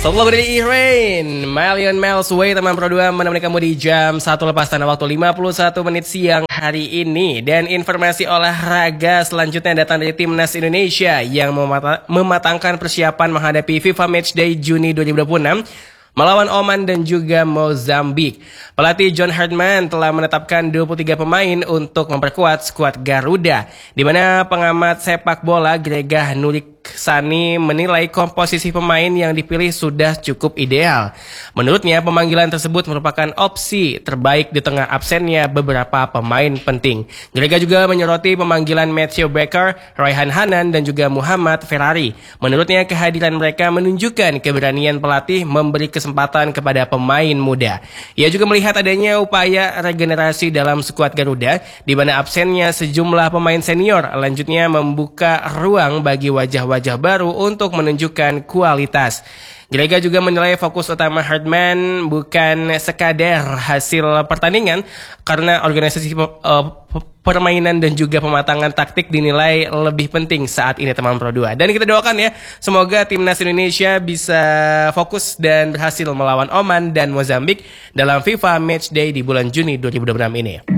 Selamat berdiri Rain, Million Miles Away teman Pro 2 menemani kamu di jam 1 lepas tanah waktu 51 menit siang hari ini. Dan informasi olahraga selanjutnya datang dari Timnas Indonesia yang mematangkan persiapan menghadapi FIFA Matchday Juni 2026 melawan Oman dan juga Mozambik. Pelatih John Herdman telah menetapkan 23 pemain untuk memperkuat skuad Garuda, di mana pengamat sepak bola Gregah Nurik Sani menilai komposisi pemain yang dipilih sudah cukup ideal. Menurutnya, pemanggilan tersebut merupakan opsi terbaik di tengah absennya beberapa pemain penting. Gregah juga menyoroti pemanggilan Matthew Baker, Raihan Hanan, dan juga Muhammad Ferrari. Menurutnya, kehadiran mereka menunjukkan keberanian pelatih memberi kesempatan kepada pemain muda. Ia juga melihat adanya upaya regenerasi dalam skuad Garuda, di mana absennya sejumlah pemain senior lanjutnya membuka ruang bagi wajah-wajah baru untuk menunjukkan kualitas. Gregah juga menilai fokus utama Herdman bukan sekadar hasil pertandingan, karena organisasi permainan dan juga pematangan taktik dinilai lebih penting saat ini teman Pro 2. Dan kita doakan ya, semoga Timnas Indonesia bisa fokus dan berhasil melawan Oman dan Mozambik dalam FIFA Matchday di bulan Juni 2026 ini.